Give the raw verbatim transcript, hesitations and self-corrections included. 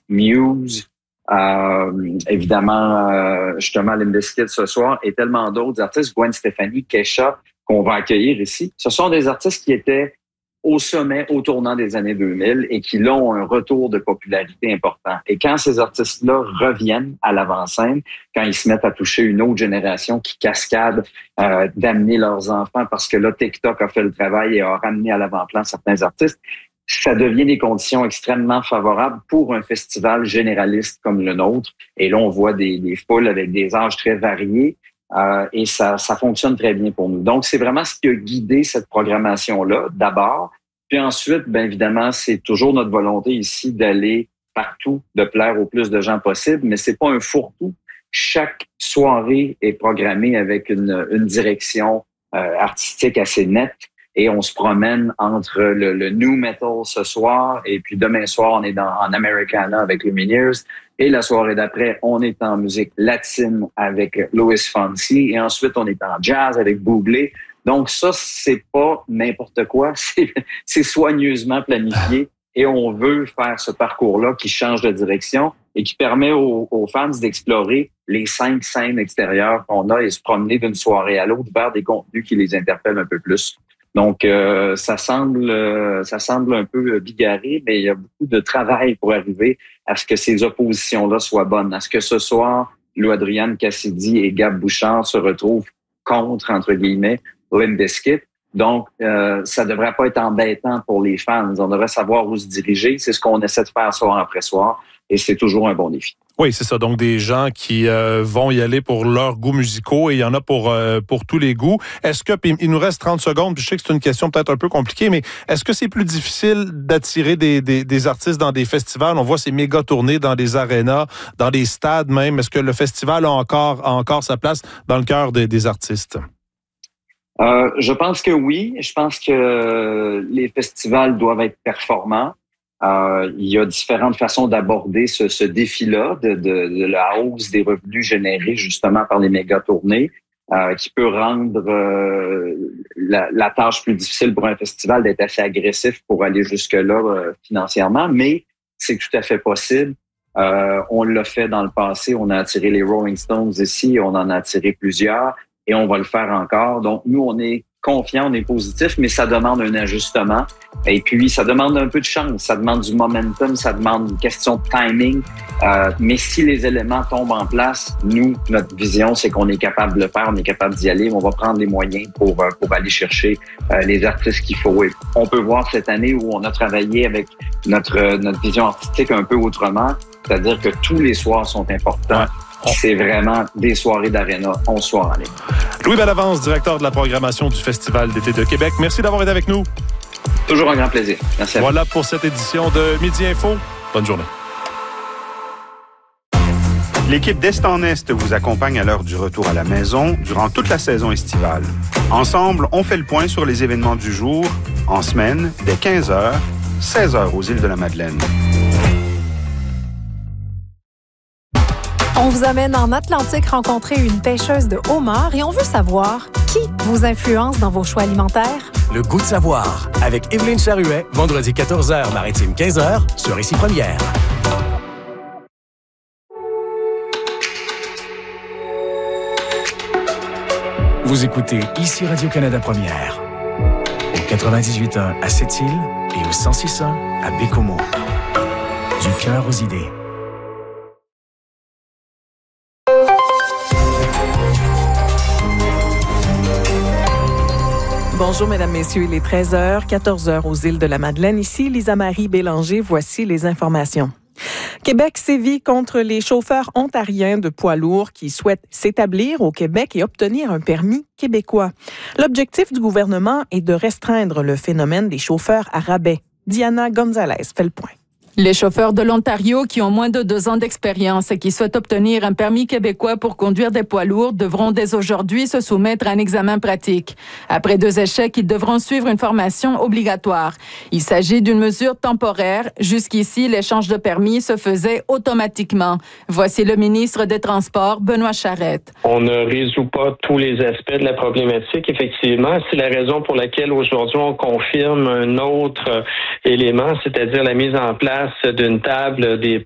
Muse, euh, évidemment, euh, justement, Limp Bizkit ce soir, et tellement d'autres artistes, Gwen Stefani, Kesha, qu'on va accueillir ici. Ce sont des artistes qui étaient au sommet au tournant des années deux mille et qui là ont un retour de popularité important. Et quand ces artistes-là reviennent à l'avant-scène, quand ils se mettent à toucher une autre génération qui cascade euh, d'amener leurs enfants, parce que là, TikTok a fait le travail et a ramené à l'avant-plan certains artistes, ça devient des conditions extrêmement favorables pour un festival généraliste comme le nôtre. Et là, on voit des, des foules avec des âges très variés. Euh, et ça, ça fonctionne très bien pour nous. Donc, c'est vraiment ce qui a guidé cette programmation-là, d'abord. Puis ensuite, bien évidemment, c'est toujours notre volonté ici d'aller partout, de plaire au plus de gens possible, mais c'est pas un fourre-tout. Chaque soirée est programmée avec une, une direction euh, artistique assez nette et on se promène entre le, le new metal ce soir et puis demain soir, on est dans, en Americana avec Lumineers. Et la soirée d'après, on est en musique latine avec Louis Fonsi. Et ensuite, on est en jazz avec Bublé. Donc ça, c'est pas n'importe quoi. C'est, c'est soigneusement planifié. Et on veut faire ce parcours-là qui change de direction et qui permet aux, aux fans d'explorer les cinq scènes extérieures qu'on a et se promener d'une soirée à l'autre vers des contenus qui les interpellent un peu plus. Donc, euh, ça semble euh, ça semble un peu bigarré, mais il y a beaucoup de travail pour arriver à ce que ces oppositions-là soient bonnes. À ce que ce soir, Lou Adrian Cassidy et Gab Bouchard se retrouvent contre, entre guillemets, Limp Bizkit. Donc, euh, ça devrait pas être embêtant pour les fans. On devrait savoir où se diriger. C'est ce qu'on essaie de faire soir après soir. Et c'est toujours un bon défi. Oui, c'est ça. Donc, des gens qui euh, vont y aller pour leurs goûts musicaux et il y en a pour euh, pour tous les goûts. Est-ce que, puis il nous reste trente secondes, puis je sais que c'est une question peut-être un peu compliquée, mais est-ce que c'est plus difficile d'attirer des, des, des artistes dans des festivals? On voit ces méga tournées dans des arénas, dans des stades même. Est-ce que le festival a encore, a encore sa place dans le cœur des, des artistes? Euh, je pense que oui. Je pense que les festivals doivent être performants. Euh, il y a différentes façons d'aborder ce, ce défi-là, de, de, de la hausse des revenus générés justement par les méga tournées, euh, qui peut rendre euh, la, la tâche plus difficile pour un festival d'être assez agressif pour aller jusque-là euh, financièrement, mais c'est tout à fait possible. Euh, on l'a fait dans le passé, on a attiré les Rolling Stones ici, on en a attiré plusieurs et on va le faire encore. Donc nous, on est confiant, on est positif, mais ça demande un ajustement. Et puis, ça demande un peu de chance, ça demande du momentum, ça demande une question de timing. Euh, mais si les éléments tombent en place, nous, notre vision, c'est qu'on est capable de le faire, on est capable d'y aller. On va prendre les moyens pour pour aller chercher euh, les artistes qu'il faut. Et on peut voir cette année où on a travaillé avec notre notre vision artistique un peu autrement, c'est-à-dire que tous les soirs sont importants. Ouais. C'est vraiment des soirées d'aréna, onze soirs en ligne. Louis Bellavance, directeur de la programmation du Festival d'été de Québec. Merci d'avoir été avec nous. Toujours un grand plaisir. Merci à vous. Voilà pour cette édition de Midi Info. Bonne journée. L'équipe d'Est en Est vous accompagne à l'heure du retour à la maison durant toute la saison estivale. Ensemble, on fait le point sur les événements du jour, en semaine, dès quinze heures, seize heures aux îles de la Madeleine. On vous amène en Atlantique rencontrer une pêcheuse de homard et on veut savoir qui vous influence dans vos choix alimentaires. Le goût de savoir avec Evelyne Charuet, vendredi quatorze heures, maritime quinze heures, sur Ici Première. Vous écoutez Ici Radio-Canada Première, au quatre-vingt-dix-huit point un à Sept-Îles et au cent six point un à Bécomo. Du cœur aux idées. Bonjour, Mesdames, Messieurs. Il est treize heures, quatorze heures aux îles de la Madeleine. Ici, Lisa-Marie Bélanger. Voici les informations. Québec sévit contre les chauffeurs ontariens de poids lourds qui souhaitent s'établir au Québec et obtenir un permis québécois. L'objectif du gouvernement est de restreindre le phénomène des chauffeurs à rabais. Diana Gonzalez fait le point. Les chauffeurs de l'Ontario qui ont moins de deux ans d'expérience et qui souhaitent obtenir un permis québécois pour conduire des poids lourds devront dès aujourd'hui se soumettre à un examen pratique. Après deux échecs, ils devront suivre une formation obligatoire. Il s'agit d'une mesure temporaire. Jusqu'ici, l'échange de permis se faisait automatiquement. Voici le ministre des Transports, Benoît Charette. On ne résout pas tous les aspects de la problématique, effectivement. C'est la raison pour laquelle aujourd'hui on confirme un autre élément, c'est-à-dire la mise en place d'une table des